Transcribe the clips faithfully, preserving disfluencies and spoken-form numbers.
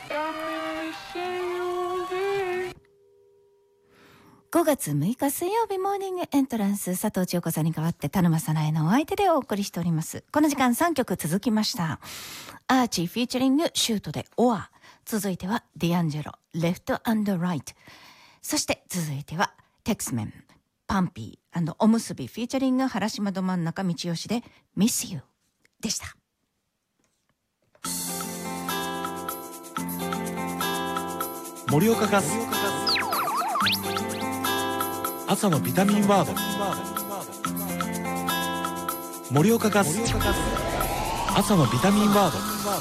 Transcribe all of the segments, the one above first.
ごがつむいか水曜日モーニングエントランス、佐藤千代子さんに代わって田沼さなえのお相手でお送りしております。この時間さんきょく続きました。アーチーフィーチャリングシュートでオア、続いてはディアンジェロレフト&ライト、そして続いてはテクスメンパンピー&おむすびフィーチャリング原島ど真ん中道吉で Miss You でした。 盛岡ガス朝のビタミンワード。盛岡ガス朝のビタミンワー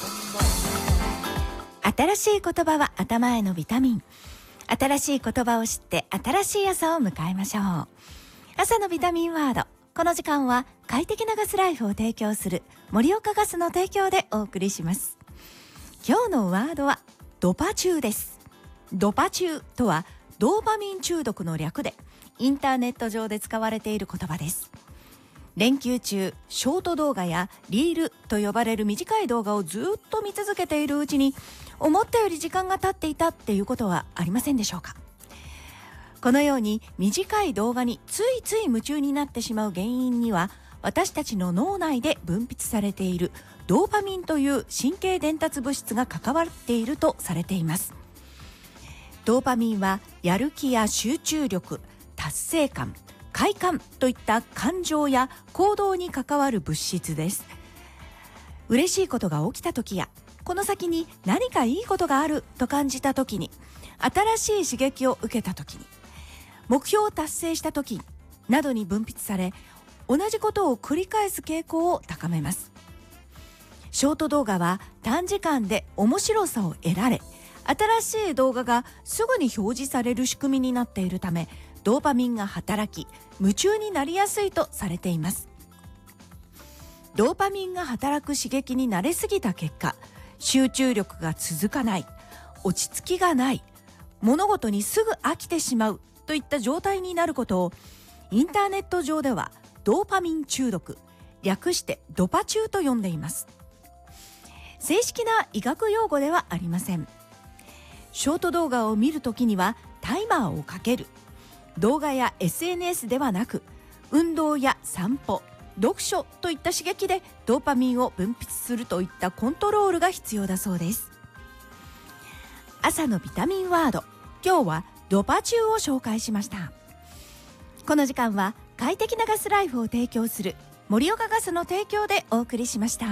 ド。新しい言葉は頭へのビタミン。新しい言葉を知って新しい朝を迎えましょう。朝のビタミンワード。この時間は快適なガスライフを提供する盛岡ガスの提供でお送りします。今日のワードはドパ中です。ドパ中とはドーパミン中毒の略で、インターネット上で使われている言葉です。連休中、ショート動画やリールと呼ばれる短い動画をずっと見続けているうちに、思ったより時間が経っていたっていうことはありませんでしょうか。このように短い動画についつい夢中になってしまう原因には、私たちの脳内で分泌されているドーパミンという神経伝達物質が関わっているとされています。ドーパミンはやる気や集中力、達成感、快感といった感情や行動に関わる物質です。嬉しいことが起きた時や、この先に何かいいことがあると感じた時に、新しい刺激を受けた時に、目標を達成した時などに分泌され、同じことを繰り返す傾向を高めます。ショート動画は短時間で面白さを得られ、新しい動画がすぐに表示される仕組みになっているため、ドーパミンが働き、夢中になりやすいとされています。ドーパミンが働く刺激に慣れすぎた結果、集中力が続かない、落ち着きがない、物事にすぐ飽きてしまうといった状態になることを、インターネット上ではドーパミン中毒、略してドパ中と呼んでいます。正式な医学用語ではありません。ショート動画を見るときにはタイマーをかける。動画や エスエヌエス ではなく、運動や散歩、読書といった刺激でドーパミンを分泌するといったコントロールが必要だそうです。朝のビタミンワード。今日はドパ中を紹介しました。この時間は快適なガスライフを提供する盛岡ガスの提供でお送りしました。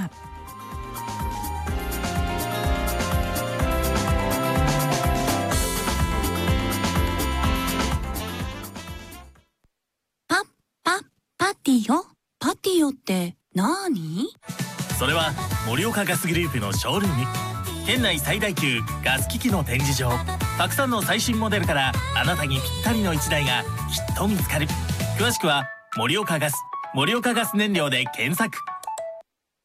パティオ？パティオってなーに？ それは盛岡ガスグループのショールーム。県内最大級ガス機器の展示場。たくさんの最新モデルからあなたにぴったりのいちだいがきっと見つかる。詳しくは盛岡ガス、盛岡ガス燃料で検索。